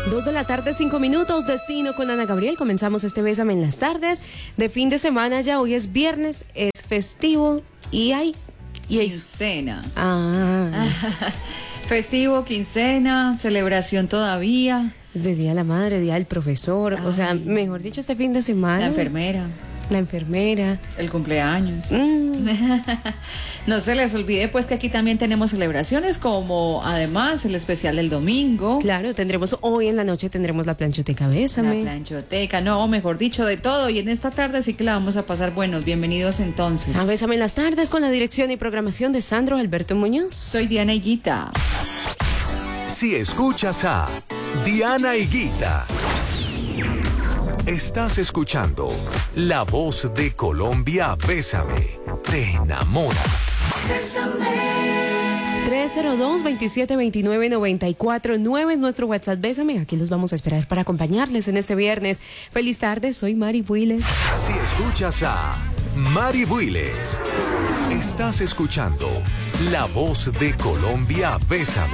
2:05 p.m, Destino con Ana Gabriel. Comenzamos este Bésame en las tardes de fin de semana ya. Hoy es viernes, es festivo y hay... Quincena. Festivo, quincena, celebración todavía. Es de Día de la Madre, Día del Profesor. O sea, mejor dicho, este fin de semana. La enfermera. El cumpleaños. No se les olvide pues que aquí también tenemos celebraciones, como además el especial del domingo. Claro, tendremos hoy en la noche la planchoteca Bésame. La planchoteca, no, mejor dicho, de todo. Y en esta tarde sí que la vamos a pasar buenos. Bienvenidos entonces. A Bésame en las tardes con la dirección y programación de Sandro Alberto Muñoz. Soy Diana Higuita. Si escuchas a Diana Higuita, estás escuchando La Voz de Colombia. Bésame, te enamora. 302-2729-949 es nuestro WhatsApp. Bésame, aquí los vamos a esperar para acompañarles en este viernes. Feliz tarde, soy Mari Builes. Si escuchas a Mari Builes, estás escuchando La Voz de Colombia. Bésame,